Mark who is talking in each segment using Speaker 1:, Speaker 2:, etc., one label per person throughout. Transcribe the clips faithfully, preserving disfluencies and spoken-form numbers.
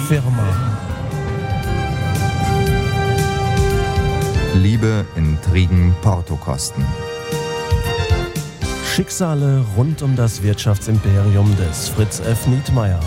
Speaker 1: Firma.
Speaker 2: Liebe, Intrigen, Portokosten.
Speaker 1: Schicksale rund um das Wirtschaftsimperium des Fritz F. Nietmeyer.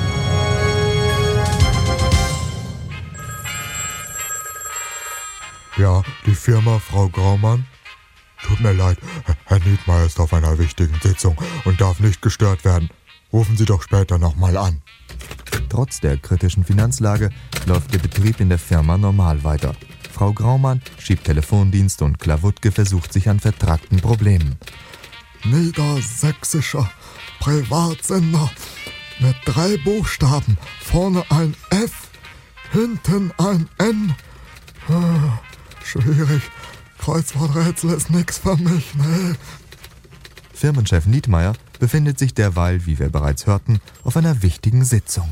Speaker 3: Ja, die Firma, Frau Graumann? Tut mir leid, Herr Nietmeyer ist auf einer wichtigen Sitzung und darf nicht gestört werden. Rufen Sie doch später nochmal an.
Speaker 2: Trotz der kritischen Finanzlage läuft der Betrieb in der Firma normal weiter. Frau Graumann schiebt Telefondienst und Klawutke versucht sich an vertragten Problemen.
Speaker 3: Niedersächsischer Privatsender mit drei Buchstaben, vorne ein F, hinten ein N. Schwierig. Kreuzworträtsel ist nix für mich, ne?
Speaker 2: Firmenchef Nietmeyer befindet sich derweil, wie wir bereits hörten, auf einer wichtigen Sitzung.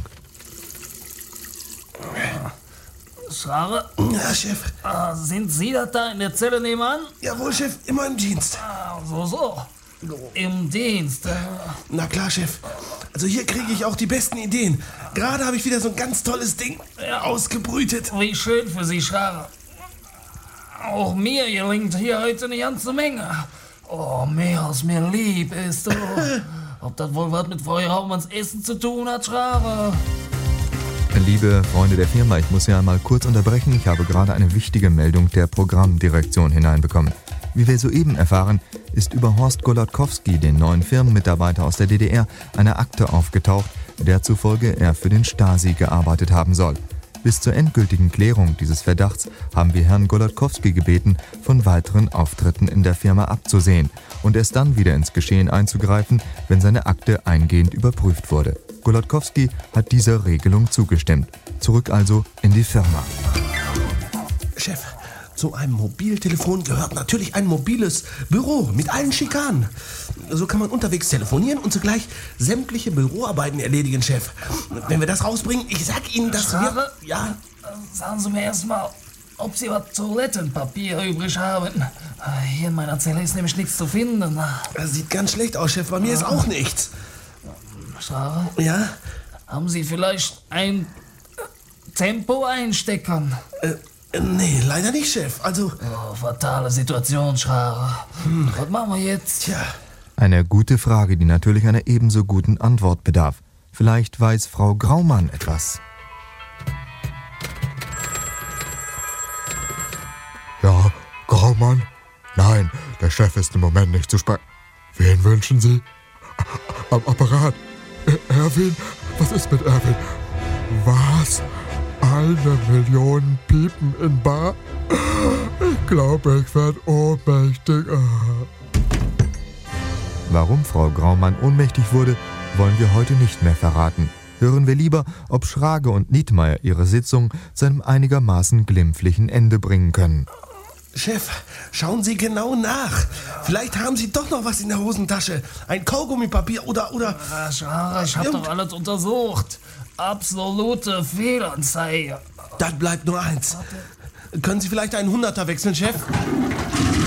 Speaker 4: Schare?
Speaker 5: Ja, Chef.
Speaker 4: Ah, sind Sie das da in der Zelle nebenan?
Speaker 5: Jawohl, Chef, immer im Dienst.
Speaker 4: Ah, so, so. Im Dienst. Äh.
Speaker 5: Na klar, Chef. Also hier kriege ich auch die besten Ideen. Gerade habe ich wieder so ein ganz tolles Ding
Speaker 4: Ja.
Speaker 5: ausgebrütet.
Speaker 4: Wie schön für Sie, Schare. Auch mir gelingt hier heute eine ganze Menge. Oh, mehr als mir lieb ist. Oh. Ob das wohl was mit Frau Hauptmanns Essen zu tun hat, Schare?
Speaker 2: Liebe Freunde der Firma, ich muss hier einmal kurz unterbrechen. Ich habe gerade eine wichtige Meldung der Programmdirektion hineinbekommen. Wie wir soeben erfahren, ist über Horst Golodkowski, den neuen Firmenmitarbeiter aus der D D R, eine Akte aufgetaucht, der zufolge er für den Stasi gearbeitet haben soll. Bis zur endgültigen Klärung dieses Verdachts haben wir Herrn Golodkowski gebeten, von weiteren Auftritten in der Firma abzusehen und erst dann wieder ins Geschehen einzugreifen, wenn seine Akte eingehend überprüft wurde. Golodkowski hat dieser Regelung zugestimmt. Zurück also in die Firma.
Speaker 5: Chef, zu einem Mobiltelefon gehört natürlich ein mobiles Büro mit allen Schikanen. So kann man unterwegs telefonieren und zugleich sämtliche Büroarbeiten erledigen, Chef. Wenn wir das rausbringen, ich sag Ihnen, dass
Speaker 4: Schare?
Speaker 5: wir... Ja,
Speaker 4: Sagen Sie mir erstmal, ob Sie was Toilettenpapier übrig haben. Hier in meiner Zelle ist nämlich nichts zu finden.
Speaker 5: das sieht ganz schlecht aus, Chef. Bei mir ist auch nichts.
Speaker 4: Schare?
Speaker 5: Ja?
Speaker 4: Haben Sie vielleicht ein Tempo einsteckern?
Speaker 5: Äh, nee, leider nicht, Chef. Also...
Speaker 4: Oh, fatale Situation, Schare. Hm. Was machen wir jetzt?
Speaker 5: Tja...
Speaker 2: Eine gute Frage, die natürlich einer ebenso guten Antwort bedarf. Vielleicht weiß Frau Graumann etwas.
Speaker 3: Ja, Graumann? Nein, der Chef ist im Moment nicht zu sprechen. Wen wünschen Sie? Am Apparat. Er- Erwin? Was ist mit Erwin? Was? Eine Million Piepen in Bar? Ich glaube, ich werde ohnmächtig.
Speaker 2: Warum Frau Graumann ohnmächtig wurde, wollen wir heute nicht mehr verraten. Hören wir lieber, ob Schrage und Nietmeyer ihre Sitzung zu einem einigermaßen glimpflichen Ende bringen können.
Speaker 5: Chef, schauen Sie genau nach. Vielleicht haben Sie doch noch was in der Hosentasche. Ein Kaugummipapier oder... oder
Speaker 4: Ah, Schare, ich hab
Speaker 5: Irgend-
Speaker 4: doch alles untersucht. Absolute Fehlanzeige.
Speaker 5: Das bleibt nur eins. Können Sie vielleicht einen Hunderter wechseln, Chef?